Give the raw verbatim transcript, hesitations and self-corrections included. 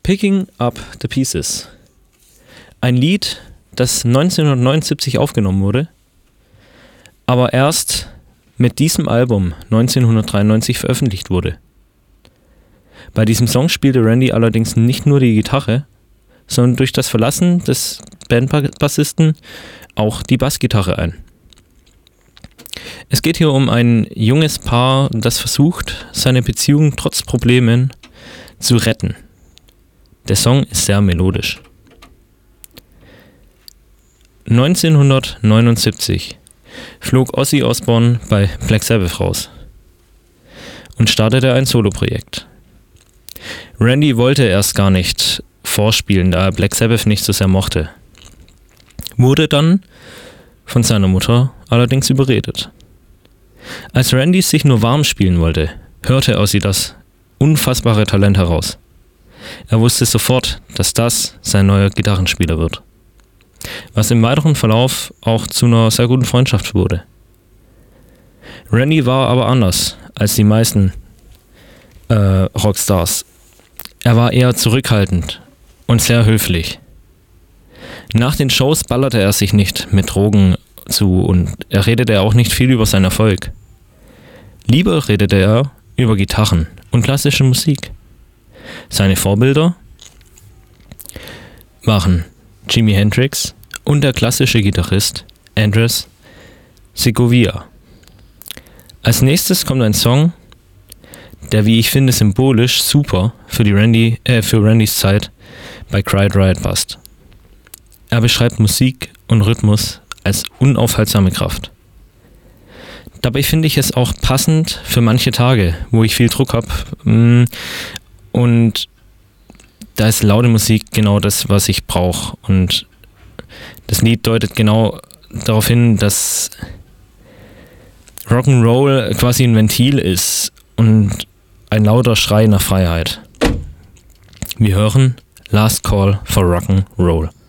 Picking Up the Pieces. Ein Lied, das neunzehnhundertneunundsiebzig aufgenommen wurde, aber erst mit diesem Album neunzehnhundertdreiundneunzig veröffentlicht wurde. Bei diesem Song spielte Randy allerdings nicht nur die Gitarre, sondern durch das Verlassen des Bandbassisten auch die Bassgitarre ein. Es geht hier um ein junges Paar, das versucht, seine Beziehung trotz Problemen zu retten. Der Song ist sehr melodisch. neunzehnhundertneunundsiebzig flog Ozzy Osbourne bei Black Sabbath raus und startete ein Soloprojekt. Randy wollte erst gar nicht vorspielen, da er Black Sabbath nicht so sehr mochte. Wurde dann von seiner Mutter allerdings überredet. Als Randy sich nur warm spielen wollte, hörte Ozzy das unfassbare Talent heraus. Er wusste sofort, dass das sein neuer Gitarrenspieler wird. Was im weiteren Verlauf auch zu einer sehr guten Freundschaft wurde. Randy war aber anders als die meisten äh, Rockstars. Er war eher zurückhaltend und sehr höflich. Nach den Shows ballerte er sich nicht mit Drogen zu und er redete auch nicht viel über seinen Erfolg. Lieber redete er über Gitarren und klassische Musik. Seine Vorbilder waren Jimi Hendrix und der klassische Gitarrist Andres Segovia. Als nächstes kommt ein Song, der, wie ich finde, symbolisch super für die Randy, äh, für Randys Zeit bei Quiet Riot passt. Er beschreibt Musik und Rhythmus als unaufhaltsame Kraft. Dabei finde ich es auch passend für manche Tage, wo ich viel Druck habe. Und da ist laute Musik genau das, was ich brauche. Und das Lied deutet genau darauf hin, dass Rock'n'Roll quasi ein Ventil ist und ein lauter Schrei nach Freiheit. Wir hören Last Call for Rock'n'Roll.